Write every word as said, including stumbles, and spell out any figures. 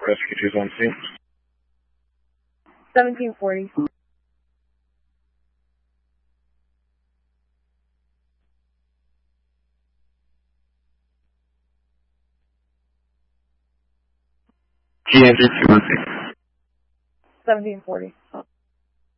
Rescue two's on scene. seventeen forty. G N three two on scene. seventeen forty.